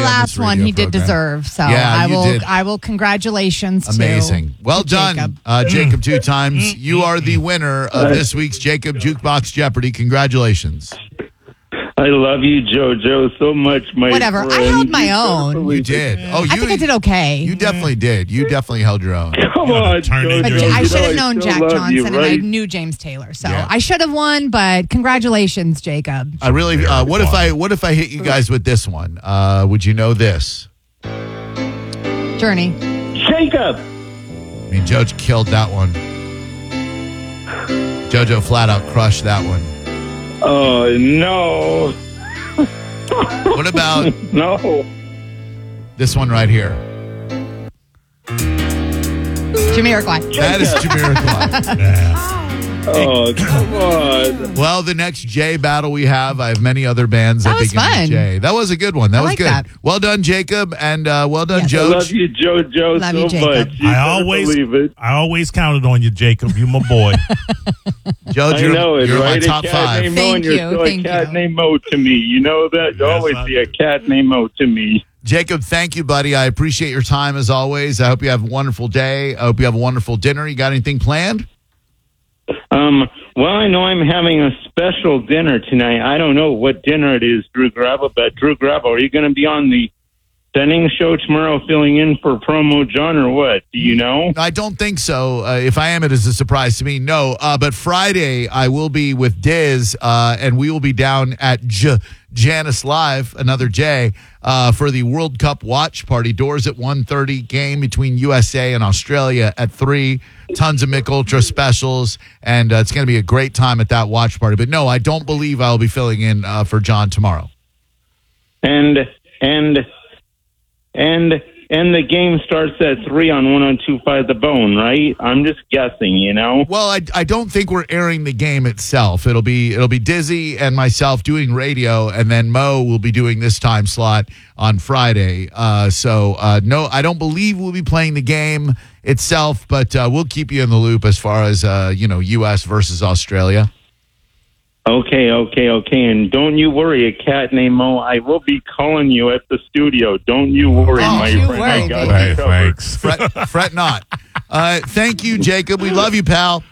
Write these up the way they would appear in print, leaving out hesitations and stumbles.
last one he did deserve. So I will congratulations Amazing. Well to done, Jacob. Jacob 2 times. You are the winner of this week's Jacob Jukebox Jeopardy. Congratulations. I love you, JoJo, so much, my Whatever. friend. I held my own. You did. Oh, I think I did okay. You definitely did. You definitely held your own. Come on, JoJo. But I should have known Jack Johnson, you, and I knew James Taylor, so I should have won. But congratulations, Jacob. I really. What if I hit you guys with this one? Would you know this? Journey. Jacob. I mean, Jojo killed that one. Jojo flat out crushed that one. Oh no. What about this one right here? Jamiroquai. That is Jamiroquai. Oh, come on. Well, the next J battle we have, I have many other bands that begin with J. That was a good one. That was good. That. Well done, Jacob, and well done, Joe. I love you, JoJo, much. I always counted on you, Jacob. You my boy. Joe, you're my top 5. Thank you. A cat named Mo to me. You know that? You always be a cat named Mo to me. Jacob, thank you, buddy. I appreciate your time as always. I hope you have a wonderful day. I hope you have a wonderful dinner. You got anything planned? Well, I know I'm having a special dinner tonight. I don't know what dinner it is, Drew Grabo, but Drew Grabo, are you going to be on the Sending show tomorrow filling in for Promo John or what? Do you know? I don't think so. If I am, it is a surprise to me. No, but Friday I will be with Diz, and we will be down at Janice Live, another J, for the World Cup watch party. Doors at 1:30, game between USA and Australia at 3. Tons of Mick Ultra specials, and it's going to be a great time at that watch party. But no, I don't believe I'll be filling in for John tomorrow. And the game starts at 3 on 102.5 The Bone, right? I'm just guessing, you know. Well, I don't think we're airing the game itself. It'll be Dizzy and myself doing radio, and then Mo will be doing this time slot on Friday. No, I don't believe we'll be playing the game itself, but we'll keep you in the loop as far as U.S. versus Australia. Okay. And don't you worry, a cat named Mo. I will be calling you at the studio. Don't you worry, my friend. I got you covered. Thanks. Fret not. Thank you, Jacob. We love you, pal.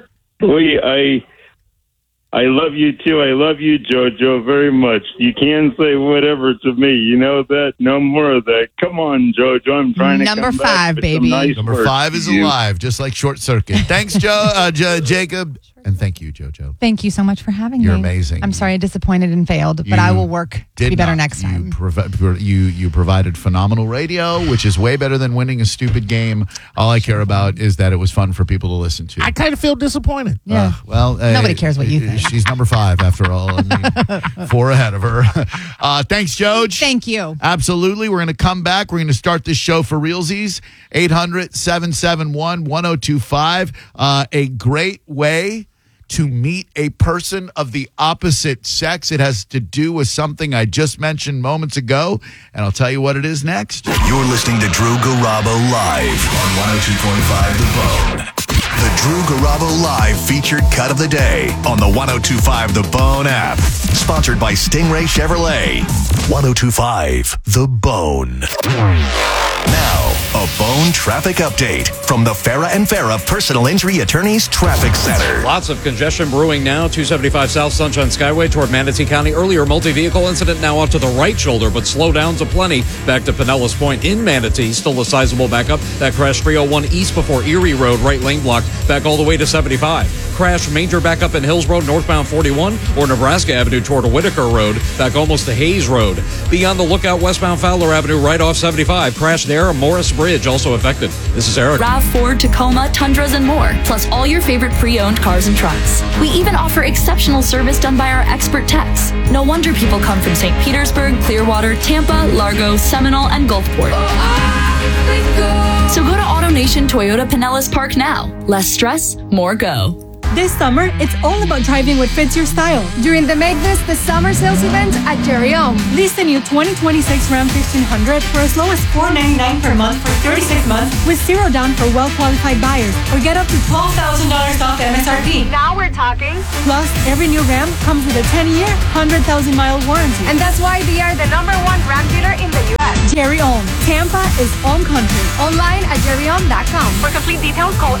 I love you, too. I love you, JoJo, very much. You can say whatever to me. You know that? No more of that. Come on, JoJo. I'm trying to Number come 5, back with baby. some nice Number 5 is alive, just like Short Circuit. Thanks, Jacob. And thank you, JoJo. Thank you so much for having me. You're amazing. I'm sorry I disappointed and failed, but I will work to be better next time. You provided phenomenal radio, which is way better than winning a stupid game. All I care about is that it was fun for people to listen to. I kind of feel disappointed. Yeah. Nobody cares what you think. She's number 5 after all. I mean, 4 ahead of her. Thanks, Joj. Thank you. Absolutely. We're going to come back. We're going to start this show for realsies. 800-771-1025. A great way to meet a person of the opposite sex. It has to do with something I just mentioned moments ago, and I'll tell you what it is next. You're listening to Drew Garabo live on 102.5 The Bone. The Drew Garabo Live featured cut of the day on the 102.5 The Bone app. Sponsored by Stingray Chevrolet. 102.5 The Bone. Now, a Bone traffic update from the Farah and Farah Personal Injury Attorneys Traffic Center. Lots of congestion brewing now. 275 South Sunshine Skyway toward Manatee County. Earlier multi-vehicle incident now off to the right shoulder, but slowdowns aplenty. Back to Pinellas Point in Manatee. Still a sizable backup. That crash 301 east before Erie Road. Right lane blocked. Back all the way to 75. Crash major backup in Hills Road northbound 41 or Nebraska Avenue toward Whitaker Road. Back almost to Hayes Road. Be on the lookout westbound Fowler Avenue right off 75. Crash there. Morris Bridge also affected. This is Eric. RAV4, Tacoma, Tundras, and more. Plus all your favorite pre-owned cars and trucks. We even offer exceptional service done by our expert techs. No wonder people come from St. Petersburg, Clearwater, Tampa, Largo, Seminole, and Gulfport. So go to AutoNation Toyota Pinellas Park now. Less stress, more go. This summer, it's all about driving what fits your style. During the Make This the Summer Sales event at Cherry Home. Lease the new 2026 Ram 1500 for as low as $499 per month for 36 months with zero down for well-qualified buyers, or get up to $12,000 off MSRP. Now we're talking. Plus, every new Ram comes with a 10-year, 100,000-mile warranty. And that's why they are the #1 Ram dealer in the U.S. Jerry Ohm. Tampa is Ohm Country. Online at jerryohm.com. For complete details, call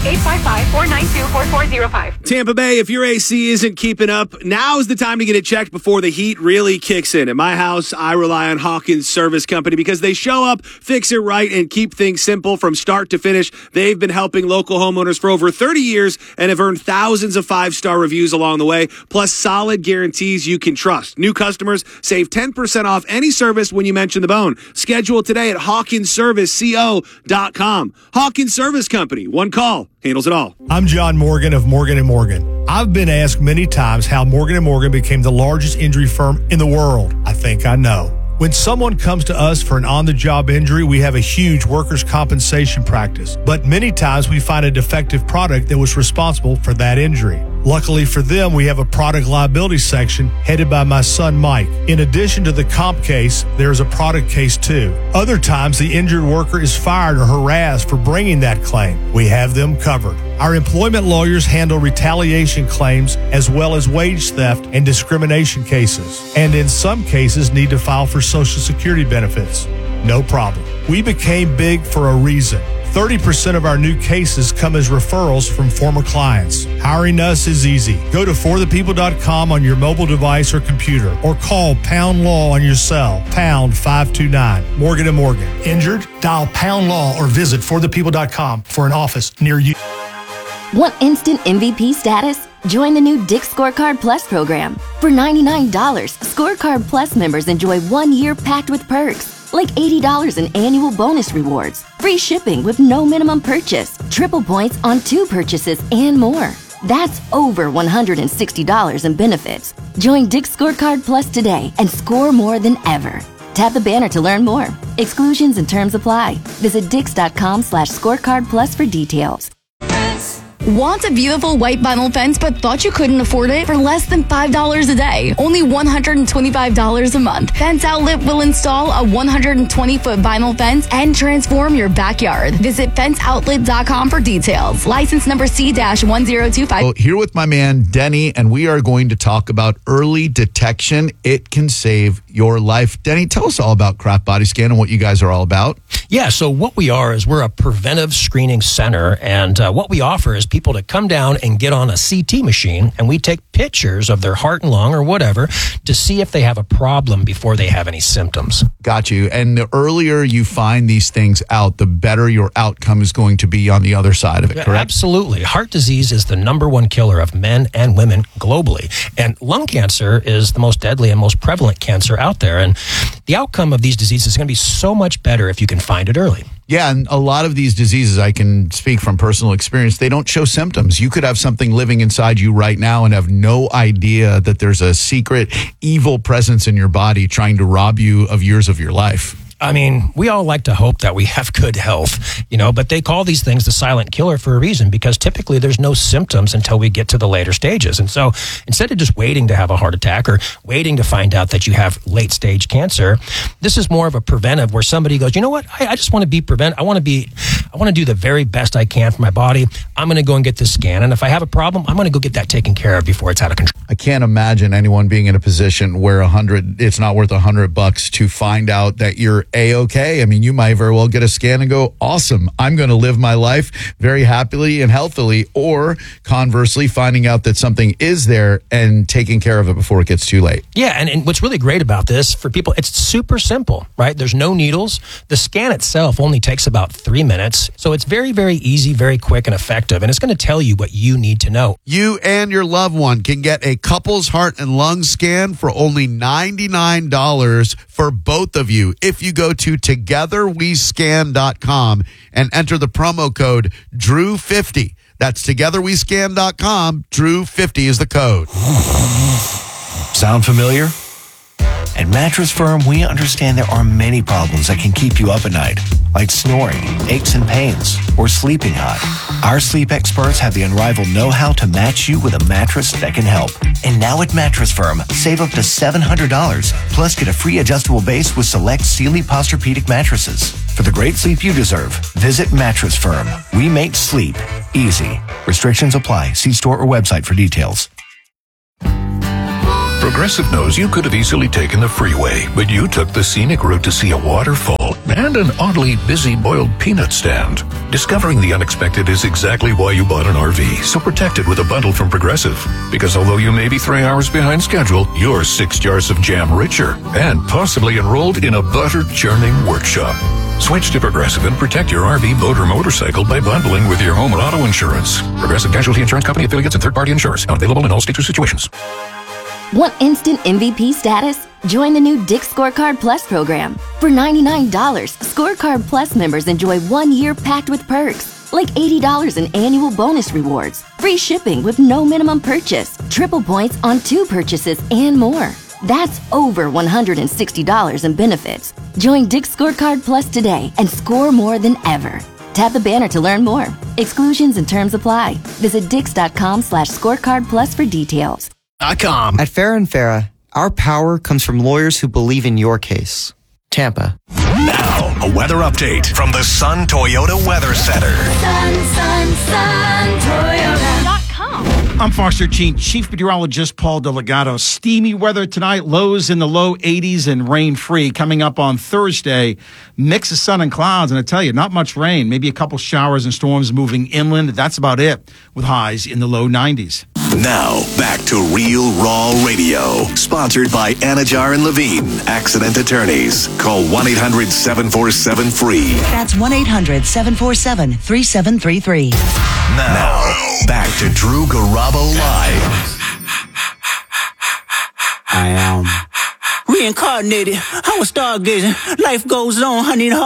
855-492-4405. Tampa Bay, if your AC isn't keeping up, now is the time to get it checked before the heat really kicks in. At my house, I rely on Hawkins Service Company because they show up, fix it right, and keep things simple from start to finish. They've been helping local homeowners for over 30 years and have earned thousands of 5-star reviews along the way, plus solid guarantees you can trust. New customers save 10% off any service when you mention the bone. Schedule today at HawkinsServiceCO.com. Hawkins Service Company. One call handles it all. I'm John Morgan of Morgan & Morgan. I've been asked many times how Morgan & Morgan became the largest injury firm in the world. I think I know. When someone comes to us for an on-the-job injury, we have a huge workers' compensation practice. But many times we find a defective product that was responsible for that injury. Luckily for them, we have a product liability section headed by my son, Mike. In addition to the comp case, there is a product case too. Other times, the injured worker is fired or harassed for bringing that claim. We have them covered. Our employment lawyers handle retaliation claims as well as wage theft and discrimination cases, and in some cases need to file for Social Security benefits. No problem. We became big for a reason. 30% of our new cases come as referrals from former clients. Hiring us is easy. Go to forthepeople.com on your mobile device or computer, or call Pound Law on your cell, pound 529. Morgan & Morgan. Injured? Dial Pound Law or visit forthepeople.com for an office near you. Want instant MVP status? Join the new Dick's Scorecard Plus program. For $99, Scorecard Plus members enjoy 1 year packed with perks, like $80 in annual bonus rewards, free shipping with no minimum purchase, triple points on 2 purchases, and more. That's over $160 in benefits. Join Dick's Scorecard Plus today and score more than ever. Tap the banner to learn more. Exclusions and terms apply. Visit dix.com/scorecard plus for details. Want a beautiful white vinyl fence but thought you couldn't afford it for less than $5 a day? Only $125 a month. Fence Outlet will install a 120-foot vinyl fence and transform your backyard. Visit fenceoutlet.com for details. License number C-1025. Here with my man, Denny, and we are going to talk about early detection. It can save your life. Denny, tell us all about Craft Body Scan and what you guys are all about. Yeah, so what we are is we're a preventive screening center, and what we offer is people to come down and get on a CT machine, and we take pictures of their heart and lung or whatever to see if they have a problem before they have any symptoms. Got you. And the earlier you find these things out, the better your outcome is going to be on the other side of it, correct? Absolutely. Heart disease is the #1 killer of men and women globally, and lung cancer is the most deadly and most prevalent cancer out there, and the outcome of these diseases is going to be so much better if you can find it early. Yeah, and a lot of these diseases, I can speak from personal experience, they don't show symptoms. You could have something living inside you right now and have no idea that there's a secret evil presence in your body trying to rob you of years of your life. I mean, we all like to hope that we have good health, but they call these things the silent killer for a reason, because typically there's no symptoms until we get to the later stages. And so instead of just waiting to have a heart attack or waiting to find out that you have late stage cancer, this is more of a preventive where somebody goes, you know what, I just want to be I want to do the very best I can for my body. I'm going to go and get this scan. And if I have a problem, I'm going to go get that taken care of before it's out of control. I can't imagine anyone being in a position where it's not worth $100 to find out that you're A-okay. I mean, you might very well get a scan and go, awesome, I'm going to live my life very happily and healthily. Or conversely, finding out that something is there and taking care of it before it gets too late. Yeah, and what's really great about this for people, it's super simple, right? There's no needles. The scan itself only takes about 3 minutes. So it's very, very easy, very quick and effective. And it's going to tell you what you need to know. You and your loved one can get a couple's heart and lung scan for only $99 for both of you if you go to togetherwescan.com and enter the promo code DREW50. That's togetherwescan.com. DREW50 is the code. Sound familiar? At Mattress Firm, we understand there are many problems that can keep you up at night, like snoring, aches and pains, or sleeping hot. Our sleep experts have the unrivaled know-how to match you with a mattress that can help. And now at Mattress Firm, save up to $700, plus get a free adjustable base with select Sealy Posturepedic mattresses. For the great sleep you deserve, visit Mattress Firm. We make sleep easy. Restrictions apply. See store or website for details. Progressive knows you could have easily taken the freeway, but you took the scenic route to see a waterfall and an oddly busy boiled peanut stand. Discovering the unexpected is exactly why you bought an RV, so protect it with a bundle from Progressive. Because although you may be 3 hours behind schedule, you're 6 jars of jam richer and possibly enrolled in a butter churning workshop. Switch to Progressive and protect your RV, boat, or motorcycle by bundling with your home or auto insurance. Progressive Casualty Insurance Company affiliates and third-party insurers. Not available in all states or situations. Want instant MVP status? Join the new Dick's Scorecard Plus program. For $99, Scorecard Plus members enjoy 1 year packed with perks, like $80 in annual bonus rewards, free shipping with no minimum purchase, triple points on 2 purchases, and more. That's over $160 in benefits. Join Dick's Scorecard Plus today and score more than ever. Tap the banner to learn more. Exclusions and terms apply. Visit dix.com/scorecardplus for details. At Farrah and Farrah, our power comes from lawyers who believe in your case. Tampa. Now, a weather update from the Sun Toyota Weather Center. Sun, Toyota.com. I'm Foster Chief Meteorologist Paul Delgado. Steamy weather tonight, lows in the low 80s and rain-free. Coming up on Thursday, mix of sun and clouds, and I tell you, not much rain. Maybe a couple showers and storms moving inland. That's about it, with highs in the low 90s. Now, back to Real Raw Radio. Sponsored by Anajar and Levine, accident attorneys. Call 1-800-747-FREE. That's 1-800-747-3733. Now, back to Drew Garabo Live. I am reincarnated. I was stargazing. Life goes on, honey.